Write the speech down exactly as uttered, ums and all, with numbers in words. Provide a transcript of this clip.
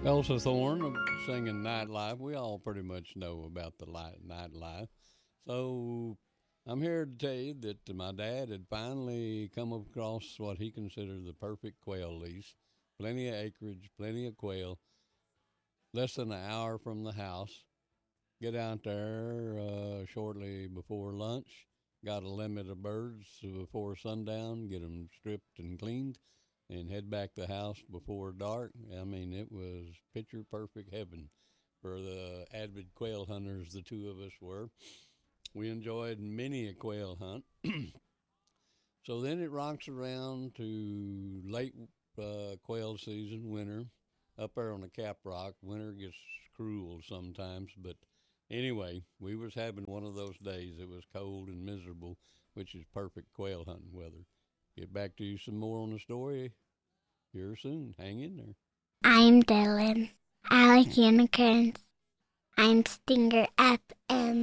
Elsa Thorne singing Nightlife. We all pretty much know about the light nightlife. So I'm here to tell you that my dad had finally come across what he considered the perfect quail lease. Plenty of acreage, plenty of quail, less than an hour from the house. Get out there uh, shortly before lunch. Got a limit of birds before sundown. Get them stripped and cleaned, and head back to the house before dark. I mean, it was picture perfect heaven for the avid quail hunters. The two of us were. We enjoyed many a quail hunt. So then it rocks around to late uh, quail season, winter. Up there on the Cap Rock, winter gets cruel sometimes, but anyway, we was having one of those days. It was cold and miserable, which is perfect quail hunting weather. Get back to you some more on the story here soon. Hang in there. I'm Dylan. I like unicorns. I'm Stinger F M.